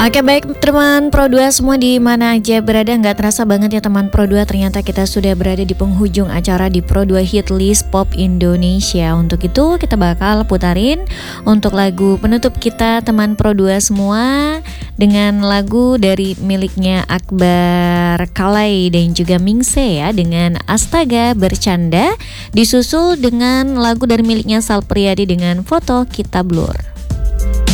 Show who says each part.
Speaker 1: Oke baik teman Pro 2 semua di mana aja berada, nggak terasa banget ya teman Pro 2, ternyata kita sudah berada di penghujung acara di Pro 2 Hit List Pop Indonesia. Untuk itu kita bakal putarin untuk lagu penutup kita teman Pro 2 semua dengan lagu dari miliknya Akbar Kalai dan juga Mingse ya, dengan Astaga Bercanda, disusul dengan lagu dari miliknya Sal Priadi dengan Foto Kita Blur.